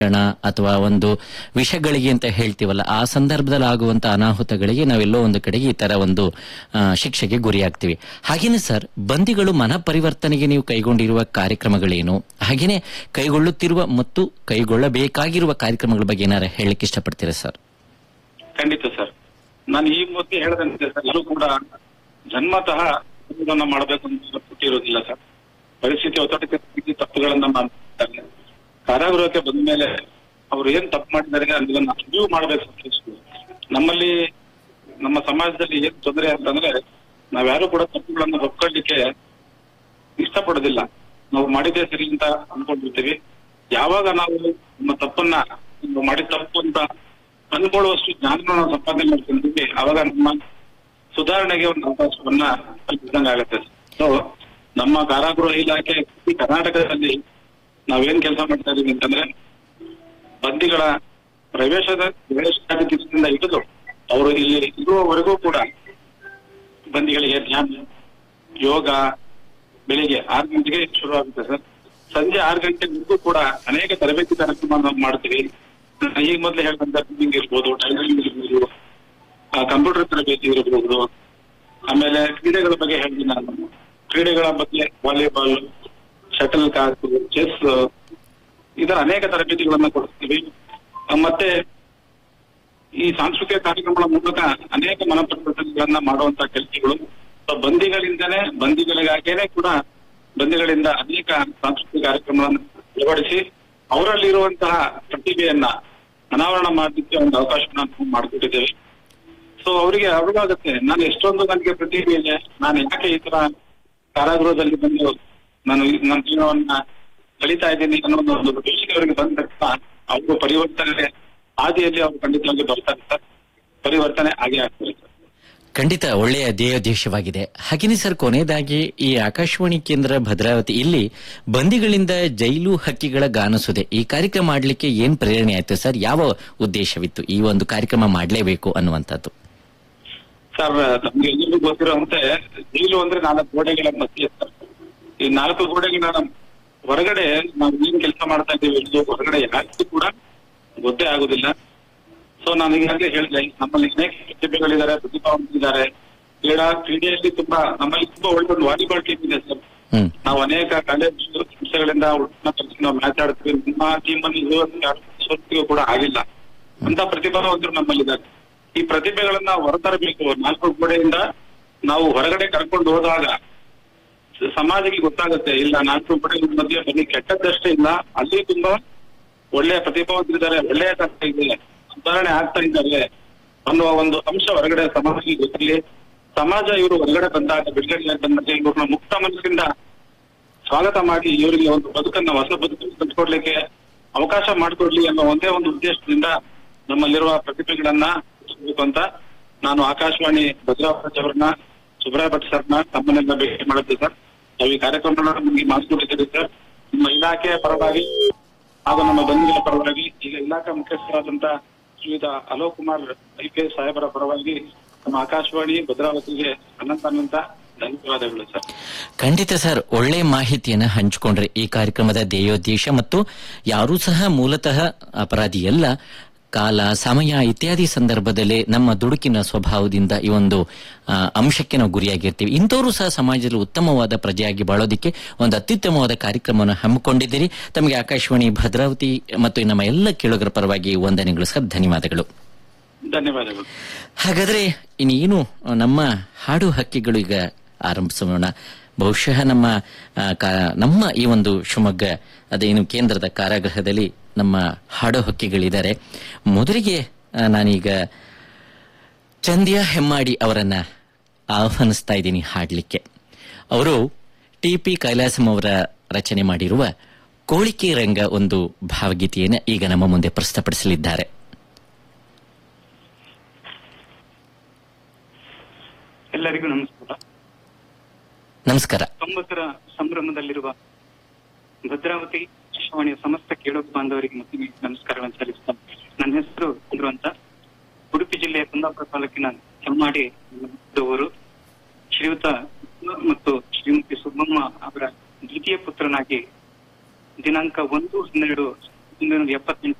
ಅಥವಾ ಒಂದು ವಿಷಗಳಿಗೆ ಅಂತ ಹೇಳ್ತೀವಲ್ಲ, ಆ ಸಂದರ್ಭದಲ್ಲಿ ಆಗುವಂತ ಅನಾಹುತಗಳಿಗೆ ನಾವೆಲ್ಲೋ ಒಂದು ಕಡೆಗೆ ಈ ತರ ಒಂದು ಶಿಕ್ಷೆಗೆ ಗುರಿಯಾಗ್ತೀವಿ. ಹಾಗೇನೆ ಸರ್, ಬಂದಿಗಳು ಮನ ಪರಿವರ್ತನೆಗೆ ನೀವು ಕೈಗೊಂಡಿರುವ ಕಾರ್ಯಕ್ರಮಗಳೇನು, ಹಾಗೇನೆ ಕೈಗೊಳ್ಳುತ್ತಿರುವ ಮತ್ತು ಕೈಗೊಳ್ಳಬೇಕಾಗಿರುವ ಕಾರ್ಯಕ್ರಮಗಳ ಬಗ್ಗೆ ಏನಾರ ಹೇಳಲಿಕ್ಕೆ ಇಷ್ಟಪಡ್ತೀರಾ ಸರ್? ಖಂಡಿತ ಸರ್. ನಾನು ಈ ಮೊದಲೇ ಹೇಳದಂತೆ ಸರ್, ಎಲ್ಲರೂ ಕೂಡ ಜನ್ಮತಃ ಮಾಡಬೇಕು ಅಂತ ಹುಟ್ಟಿರೋದಿಲ್ಲ ಸರ್. ಪರಿಸ್ಥಿತಿ ಒತ್ತಡಕ್ಕೆ ತಪ್ಪುಗಳನ್ನ ಮಾಡ್ತಾರೆ. ಕಾರಾಗೃಹಕ್ಕೆ ಬಂದ ಮೇಲೆ ಅವ್ರು ಏನ್ ತಪ್ಪು ಮಾಡಿದ್ದಾರೆ ಅದನ್ನ ಅರಿವು ಮಾಡ್ಬೇಕು. ನಮ್ಮಲ್ಲಿ ನಮ್ಮ ಸಮಾಜದಲ್ಲಿ ಏನ್ ತೊಂದರೆ ಅಂತಂದ್ರೆ, ನಾವ್ಯಾರು ಕೂಡ ತಪ್ಪುಗಳನ್ನ ಒಪ್ಕೊಳ್ಳಿಕ್ಕೆ ಇಷ್ಟಪಡೋದಿಲ್ಲ. ನಾವು ಮಾಡಿದ್ದೇ ಸರಿ ಅಂತ ಅನ್ಕೊಂಡಿರ್ತೀವಿ. ಯಾವಾಗ ನಾವು ನಮ್ಮ ತಪ್ಪನ್ನ ಮಾಡಿದ ತಪ್ಪು ಅಂತ ಅನ್ಕೊಳ್ಳುವಷ್ಟು ಜ್ಞಾನ ನಾವು ಸಂಪಾದನೆ ಮಾಡ್ಕೊಂಡಿದ್ವಿ, ಅವಾಗ ನಮ್ಮ ಸುಧಾರಣೆಗೆ ಒಂದು ಅವಕಾಶವನ್ನ ಕಲ್ಪಿಸಿದಂಗ ಆಗುತ್ತೆ. ಸೊ ನಮ್ಮ ಕಾರಾಗೃಹ ಇಲಾಖೆ ಕರ್ನಾಟಕದಲ್ಲಿ ನಾವೇನ್ ಕೆಲಸ ಮಾಡ್ತಾ ಇದೀವಿ ಅಂತಂದ್ರೆ, ಬಂದಿಗಳ ಪ್ರವೇಶದಿಂದ ಹಿಡಿದು ಅವರು ಇಲ್ಲಿ ಇರುವವರೆಗೂ ಕೂಡ ಬಂದಿಗಳಿಗೆ ಧ್ಯಾನ, ಯೋಗ ಬೆಳಿಗ್ಗೆ 6 ಗಂಟೆಗೆ ಶುರುವಾಗುತ್ತೆ ಸರ್. ಸಂಜೆ 6 ಗಂಟೆವರೆಗೂ ಕೂಡ ಅನೇಕ ತರಬೇತಿ ಕಾರ್ಯಕ್ರಮ ನಾವು ಮಾಡ್ತೀವಿ. ಈಗ ಮೊದಲೇ ಹೇಳಿದಂತ ಸ್ವಿಮ್ಮಿಂಗ್ ಇರ್ಬೋದು, ಟೈಲರಿಂಗ್ ಇರ್ಬೋದು, ಕಂಪ್ಯೂಟರ್ ತರಬೇತಿ ಇರಬಹುದು. ಆಮೇಲೆ ಕ್ರೀಡೆಗಳ ಬಗ್ಗೆ ಹೇಳ್ತೀನಿ ನಾನು. ಕ್ರೀಡೆಗಳ ಬಗ್ಗೆ ವಾಲಿಬಾಲ್, ಶಟಲ್ ಕಾಕ್, ಚೆಸ್, ಇದರ ಅನೇಕ ತರಬೇತಿಗಳನ್ನ ಕೊಡ್ತೀವಿ. ಮತ್ತೆ ಈ ಸಾಂಸ್ಕೃತಿಕ ಕಾರ್ಯಕ್ರಮಗಳ ಮೂಲಕ ಅನೇಕ ಮನಪರಿವರ್ತನೆಗಳನ್ನ ಮಾಡುವಂತ ಕೆಲಸಗಳು ಬಂದಿಗಳಿಗಾಗೇನೆ ಕೂಡ ಬಂದಿಗಳಿಂದ ಅನೇಕ ಸಾಂಸ್ಕೃತಿಕ ಕಾರ್ಯಕ್ರಮಗಳನ್ನು ಅಳವಡಿಸಿ ಅವರಲ್ಲಿರುವಂತಹ ಪ್ರತಿಭೆಯನ್ನ ಅನಾವರಣ ಮಾಡಲಿಕ್ಕೆ ಒಂದು ಅವಕಾಶವನ್ನ ನಾವು ಮಾಡಿಕೊಟ್ಟಿದ್ದೇವೆ. ಸೊ ಅವರಿಗೆ ಅರಿವಾಗುತ್ತೆ, ನಾನು ಎಷ್ಟೊಂದು ನನಗೆ ಪ್ರತಿಭೆ ಇದೆ, ನಾನು ಯಾಕೆ ಈ ತರ ಕಾರಾಗೃಹದಲ್ಲಿ ಬಂದು ನಾನು ನನ್ನ ಜೀವನವನ್ನ ಕಳೀತಾ ಇದ್ದೀನಿ ಅನ್ನೋ ಒಂದು ದೃಷ್ಟಿಗೆ ಅವರಿಗೆ ಬಂದ ತಕ್ಷಣ ಅವರು ಪರಿವರ್ತನೆ ಹಾದಿಯಲ್ಲಿ ಅವರು ಖಂಡಿತವಾಗಿ ಬರ್ತಾರೆ ಸರ್. ಪರಿವರ್ತನೆ ಆಗೇ ಆಗ್ತಾರೆ ಸರ್. ಖಂಡಿತ ಒಳ್ಳೆಯ ಧ್ಯೇಯೋದ್ದೇಶವಾಗಿದೆ. ಹಾಗೇನೆ ಸರ್, ಕೊನೆಯದಾಗಿ ಈ ಆಕಾಶವಾಣಿ ಕೇಂದ್ರ ಭದ್ರಾವತಿ ಇಲ್ಲಿ ಬಂದಿಗಳಿಂದ ಜೈಲು ಹಕ್ಕಿಗಳ ಗಾನಸುದೆ ಈ ಕಾರ್ಯಕ್ರಮ ಮಾಡಲಿಕ್ಕೆ ಏನ್ ಪ್ರೇರಣೆ ಆಯ್ತು ಸರ್? ಯಾವ ಉದ್ದೇಶವಿತ್ತು ಈ ಒಂದು ಕಾರ್ಯಕ್ರಮ ಮಾಡಲೇಬೇಕು ಅನ್ನುವಂಥದ್ದು? ಸರ್, ನಮ್ಗೆ ಎಲ್ಲರಿಗೂ ಗೊತ್ತಿರುವಂತೆ ಜೈಲು ಅಂದ್ರೆ 4 ಗೋಡೆಗಳ ಮಧ್ಯೆ ಸರ್. ಈ 4 ಗೋಡೆಗಳ ಹೊರಗಡೆ ನಾವು ಏನ್ ಕೆಲಸ ಮಾಡ್ತಾ ಇದ್ದೀವಿ ಹೊರಗಡೆ ಯಾರಿಗೂ ಕೂಡ ಗೊತ್ತೇ ಆಗುದಿಲ್ಲ. ಸೊ ನಾನು ಈಗಾಗಲೇ ಹೇಳಿದೆ, ನಮ್ಮಲ್ಲಿ ಅನೇಕ ಪ್ರತಿಭೆಗಳಿದ್ದಾರೆ, ಪ್ರತಿಭಾವಂತರಿದ್ದಾರೆ. ಕ್ರೀಡೆಯಲ್ಲಿ ತುಂಬಾ ನಮ್ಮಲ್ಲಿ ತುಂಬಾ ಒಳ್ಳೆ ಒಂದು ವಾಲಿಬಾಲ್ ಟೀಮ್ ಇದೆ ಸರ್. ನಾವು ಅನೇಕ ಕಾಲೇಜ್ ಸಂಸ್ಥೆಗಳಿಂದ ನಾವು ಮ್ಯಾಚ್ ಆಡ್ತೀವಿ. ನಮ್ಮ ಟೀಮ್ ಅಲ್ಲಿ ಕೂಡ ಆಗಿಲ್ಲ ಅಂತ ಪ್ರತಿಭಾವಂತರು ನಮ್ಮಲ್ಲಿದ್ದಾರೆ. ಈ ಪ್ರತಿಭೆಗಳನ್ನ ಹೊರತರಬೇಕು. 4 ಗೋಡೆಯಿಂದ ನಾವು ಹೊರಗಡೆ ಕರ್ಕೊಂಡು ಹೋದಾಗ ಸಮಾಜಕ್ಕೆ ಗೊತ್ತಾಗುತ್ತೆ, ಇಲ್ಲ 4 ಗೋಡೆಗಳ ಮಧ್ಯೆ ಬರೀ ಕೆಟ್ಟದ್ದಷ್ಟೇ ಇಲ್ಲ, ಅಲ್ಲಿ ತುಂಬಾ ಒಳ್ಳೆಯ ಪ್ರತಿಭಾವಂತರಿದ್ದಾರೆ, ಒಳ್ಳೆಯ ತನ ಇದೆ, ಸುಧಾರಣೆ ಆಗ್ತಾ ಇದ್ದಾರೆ ಅನ್ನುವ ಒಂದು ಅಂಶ ಹೊರಗಡೆ ಸಮಾಜಕ್ಕೆ ಗೊತ್ತಿರಲಿ. ಸಮಾಜ ಇವರು ಹೊರಗಡೆ ಬಂದಾಗ, ಬಿಡುಗಡೆ ಬಂದಾಗ ಇವ್ರನ್ನ ಮುಕ್ತ ಮನಸ್ಸಿಂದ ಸ್ವಾಗತ ಮಾಡಿ ಇವರಿಗೆ ಒಂದು ಬದುಕನ್ನ, ಹೊಸ ಬದುಕನ್ನು ಕಟ್ಕೊಡ್ಲಿಕ್ಕೆ ಅವಕಾಶ ಮಾಡಿಕೊಡ್ಲಿ ಅನ್ನೋ ಒಂದೇ ಒಂದು ಉದ್ದೇಶದಿಂದ ನಮ್ಮಲ್ಲಿರುವ ಪ್ರತಿಭೆಗಳನ್ನ ಅಂತ ನಾನು ಆಕಾಶವಾಣಿ ಭದ್ರಾವತಿ ಅವರನ್ನ, ಸುಬ್ರಾಯ ಭಟ್ ಸರ್ನ ತಮ್ಮನ್ನೆಲ್ಲ ಭೇಟಿ ಮಾಡುತ್ತೆ ಸರ್. ನಾವು ಈ ಕಾರ್ಯಕ್ರಮಗಳನ್ನ ನಿಮಗೆ ಮಾಡಿಕೊಟ್ಟಿದ್ದೀರಿ ಸರ್. ನಿಮ್ಮ ಇಲಾಖೆಯ ಪರವಾಗಿ ಹಾಗೂ ನಮ್ಮ ಬಂಧುಗಳ ಪರವಾಗಿ, ಈಗ ಇಲಾಖಾ ಮುಖ್ಯಸ್ಥರಾದಂತ ಶ್ರೀಯುತ ಅಲೋಕ್ ಕುಮಾರ್ IPS ಸಾಹೇಬರ ಪರವಾಗಿ ನಮ್ಮ ಆಕಾಶವಾಣಿ ಭದ್ರಾವತಿಗೆ ಅನಂತ ಧನ್ಯವಾದಗಳು ಸರ್. ಖಂಡಿತ ಸರ್, ಒಳ್ಳೆ ಮಾಹಿತಿಯನ್ನ ಹಂಚಿಕೊಂಡ್ರೆ ಈ ಕಾರ್ಯಕ್ರಮದ ಧ್ಯೇಯೋದ್ದೇಶ ಮತ್ತು ಯಾರೂ ಸಹ ಮೂಲತಃ ಅಪರಾಧಿಯಲ್ಲ, ಕಾಲ, ಸಮಯ ಇತ್ಯಾದಿ ಸಂದರ್ಭದಲ್ಲಿ ನಮ್ಮ ದುಡುಕಿನ ಸ್ವಭಾವದಿಂದ ಈ ಒಂದು ಅಂಶಕ್ಕೆ ನಾವು ಗುರಿಯಾಗಿರ್ತೀವಿ. ಇಂಥವರು ಸಹ ಸಮಾಜದಲ್ಲಿ ಉತ್ತಮವಾದ ಪ್ರಜೆಯಾಗಿ ಬಾಳೋದಿಕ್ಕೆ ಒಂದು ಅತ್ಯುತ್ತಮವಾದ ಕಾರ್ಯಕ್ರಮವನ್ನು ಹಮ್ಮಿಕೊಂಡಿದ್ದೀರಿ. ತಮಗೆ ಆಕಾಶವಾಣಿ ಭದ್ರಾವತಿ ಮತ್ತು ನಮ್ಮ ಎಲ್ಲ ಕೇಳುಗರ ಪರವಾಗಿ ವಂದನೆಗಳು ಸರ್. ಧನ್ಯವಾದಗಳು. ಧನ್ಯವಾದಗಳು. ಹಾಗಾದ್ರೆ ಇನ್ನೇನು ನಮ್ಮ ಹಾಡು ಹಕ್ಕಿಗಳು ಈಗ ಆರಂಭಿಸೋಣ. ಬಹುಶಃ ನಮ್ಮ ಈ ಒಂದು ಶಿವಮೊಗ್ಗ ಅದೇನು ಕೇಂದ್ರದ ಕಾರಾಗೃಹದಲ್ಲಿ ನಮ್ಮ ಹಾಡು ಹಕ್ಕಿಗಳಿದ್ದಾರೆ. ಮೊದಲಿಗೆ ನಾನೀಗ ಚಂದ್ಯ ಹೆಮ್ಮಾಡಿ ಅವರನ್ನ ಆಹ್ವಾನಿಸ್ತಾ ಇದ್ದೀನಿ ಹಾಡ್ಲಿಕ್ಕೆ. ಅವರು TP ಕೈಲಾಸಂ ಅವರ ರಚನೆ ಮಾಡಿರುವ ಕೋಳಿಕೆ ರಂಗ ಒಂದು ಭಾವಗೀತೆಯನ್ನು ಈಗ ನಮ್ಮ ಮುಂದೆ ಪ್ರಸ್ತುತಪಡಿಸಲಿದ್ದಾರೆ. ಎಲ್ಲರಿಗೂ ನಮಸ್ಕಾರ. ನಮಸ್ಕಾರ. 90ರ ಸಂಭ್ರಮದಲ್ಲಿರುವ ಭದ್ರಾವತಿ ಆಕಾಶವಾಣಿಯ ಸಮಸ್ತ ಕೇಳುಗ ಬಾಂಧವರಿಗೆ ಮತ್ತೊಮ್ಮೆ ನಮಸ್ಕಾರವನ್ನು ಸಲ್ಲಿಸುತ್ತೇನೆ. ನನ್ನ ಹೆಸರು ಚಂದ್ರು ಅಂತ. ಉಡುಪಿ ಜಿಲ್ಲೆಯ ಕುಂದಾಪುರ ತಾಲೂಕಿನ ಹೆಮ್ಮಾಡಿ ಊರು. ಶ್ರೀಯುತ ಮತ್ತು ಶ್ರೀಮತಿ ಸುಬ್ಬಮ್ಮ ಅವರ ದ್ವಿತೀಯ ಪುತ್ರನಾಗಿ ದಿನಾಂಕ 1/12 1978